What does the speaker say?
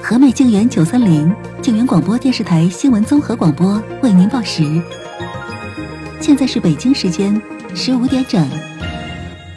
和美静园930静园广播电视台新闻综合广播为您报时。现在是北京时间15点整。